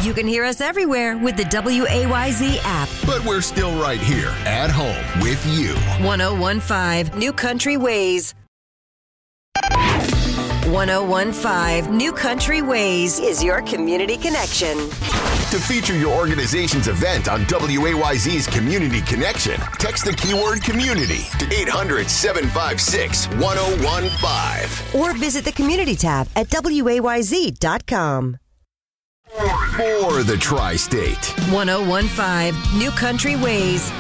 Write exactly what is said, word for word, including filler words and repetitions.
You can hear us everywhere with the W A Y Z app. But we're still right here at home with you. one oh one five New Country Ways. one oh one five New Country Ways is your community connection. To feature your organization's event on W A Y Z's Community Connection, text the keyword community to eight hundred, seven five six, one oh one five. Or visit the community tab at W A Y Z dot com. For the Tri-State. one oh one five New Country Ways.